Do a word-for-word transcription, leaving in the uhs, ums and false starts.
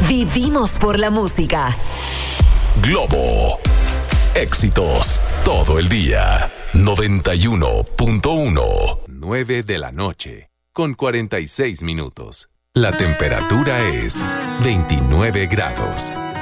Vivimos por la música. Globo. Éxitos todo el día. noventa y uno punto uno. nueve de la noche, con cuarenta y seis minutos. La temperatura es veintinueve grados.